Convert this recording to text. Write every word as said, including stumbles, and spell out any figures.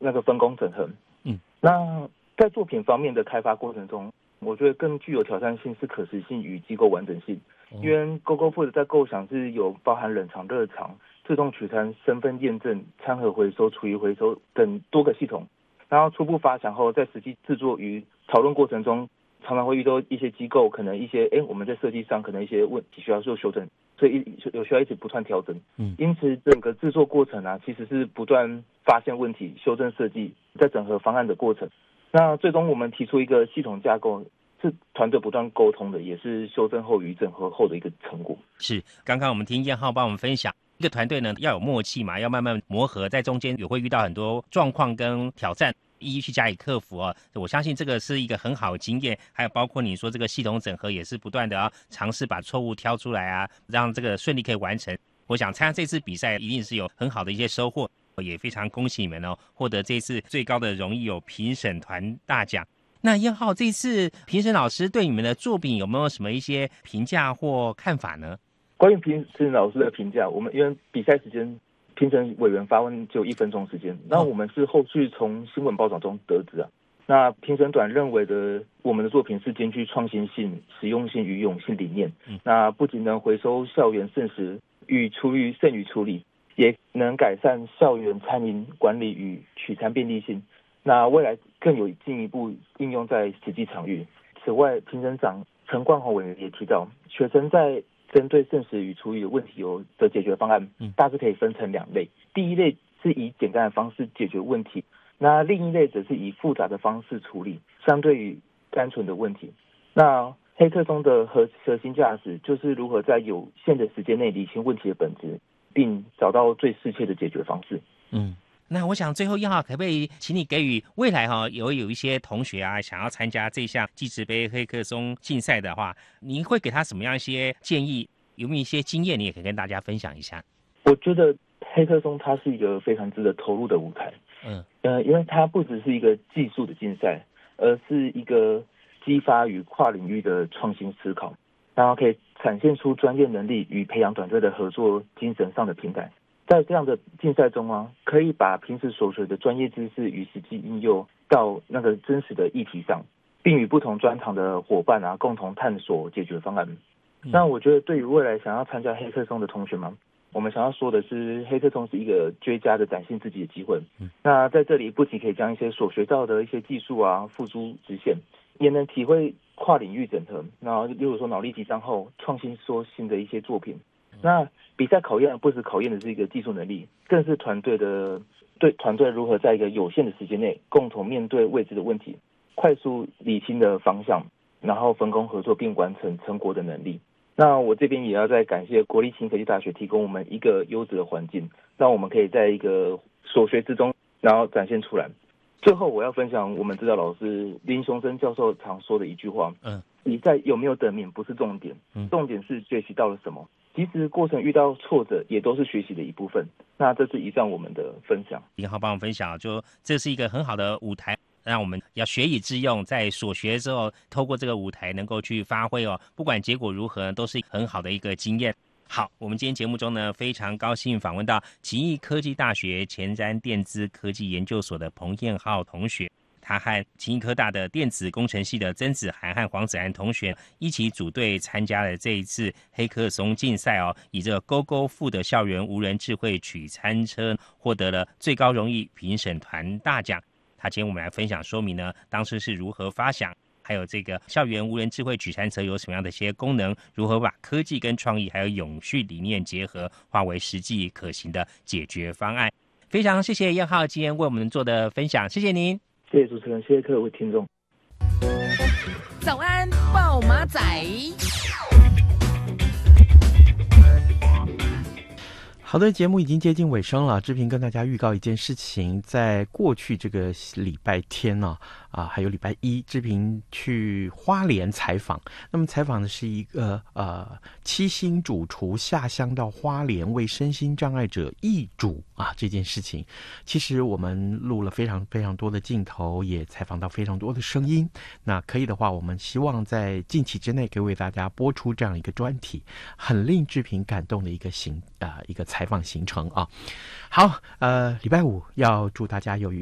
那个分工整合。 嗯， 那在作品方面的开发过程中，我觉得更具有挑战性是可实性与机构完整性。 哦、 因为 GoGoFood 在构想是有包含冷藏、热藏、自动取餐、身份验证、餐盒回收、厨余回收等多个系统。然后初步发想后，在实际制作与讨论过程中，常常会遇到一些机构可能一些哎我们在设计上可能一些问题需要做修正，所以有需要一直不断调整。 嗯， 因此整个制作过程啊，其实是不断发现问题、修正设计，在整合方案的过程。那最终我们提出一个系统架构，是团队不断沟通的，也是修正后与整合后的一个成果。 是，刚刚我们听燕浩帮我们分享，一个团队呢要有默契嘛，要慢慢磨合，在中间也会遇到很多状况跟挑战，一一去加以克服哦。我相信这个是一个很好的经验，还有包括你说这个系统整合也是不断的啊尝试把错误挑出来啊，让这个顺利可以完成。我想参加这次比赛一定是有很好的一些收获，也非常恭喜你们哦，获得这次最高的荣誉有评审团大奖。那燕浩这次评审老师对你们的作品有没有什么一些评价或看法呢？ 关于评审老师的评价，我们因为比赛时间评审委员发问只有一分钟时间，那我们是后续从新闻报道中得知啊。那评审团认为的我们的作品是兼具创新性、实用性与永续理念。嗯，那不仅能回收校园剩食与厨余剩余处理，也能改善校园餐饮管理与取餐便利性。那未来更有进一步应用在实际场域。此外，评审长陈冠宏委员也提到，学生在针对剩食与厨余的问题有的解决方案，大致可以分成两类。第一类是以简单的方式解决问题，那另一类则是以复杂的方式处理，相对于单纯的问题。那黑客松的核核心价值就是如何在有限的时间内理清问题的本质，并找到最适切的解决方式。 嗯。那我想最后一号可不可以请你给予未来哈、哦、有有一些同学啊想要参加这项纪实杯黑客松竞赛的话，您会给他什么样一些建议？有没有一些经验你也可以跟大家分享一下？ 我觉得黑客松它是一个非常值得投入的舞台。嗯呃，因为它不只是一个技术的竞赛，而是一个激发与跨领域的创新思考，然后可以展现出专业能力与培养团队的合作精神上的平台。在这样的竞赛中啊，可以把平时所学的专业知识与实际应用到那个真实的议题上，并与不同专长的伙伴啊共同探索解决方案。嗯、那我觉得对于未来想要参加黑客松的同学们，我们想要说的是，黑客松是一个绝佳的展现自己的机会。嗯、那在这里不仅可以将一些所学到的一些技术啊付诸实现，也能体会跨领域整合，然后例如说脑力激荡后创新说新的一些作品。那比赛考验不只考验的是一个技术能力，更是团队的对团队如何在一个有限的时间内共同面对未知的问题，快速理清的方向，然后分工合作并完成成果的能力。那我这边也要再感谢国立清科技大学提供我们一个优质的环境，让我们可以在一个所学之中然后展现出来。最后我要分享我们指导老师林雄生教授常说的一句话，嗯，比赛有没有得名不是重点，重点是学习到了什么。其实过程遇到挫折也都是学习的一部分。那这是以上我们的分享。 林浩帮我们分享，就这是一个很好的舞台，让我们要学以致用，在所学之后透过这个舞台能够去发挥哦，不管结果如何都是很好的一个经验。好，我们今天节目中呢非常高兴访问到勤益科技大学前瞻电资科技研究所的彭彦浩同学，他和勤益科大的电子工程系的曾子涵和黄子安同学一起组队参加了这一次黑客松竞赛哦，以这个 GoGoFood 的校园无人智慧取餐车获得了最高荣誉评审团大奖。他今天我们来分享说明呢，当时是如何发想，还有这个校园无人智慧取餐车有什么样的一些功能，如何把科技跟创意还有永续理念结合，化为实际可行的解决方案。非常谢谢彦浩今天为我们做的分享，谢谢您。 谢谢主持人，谢谢各位听众。 早安，暴马仔。 好的，节目已经接近尾声了。志平跟大家预告一件事情，在过去这个礼拜天呢、啊，啊，还有礼拜一，志平去花莲采访。那么采访的是一个呃七星主厨下乡到花莲为身心障碍者义煮啊这件事情。其实我们录了非常非常多的镜头，也采访到非常多的声音。那可以的话，我们希望在近期之内可以为大家播出这样一个专题，很令志平感动的一个行啊、呃、一个采访行程啊。好，呃，礼拜五要祝大家有愉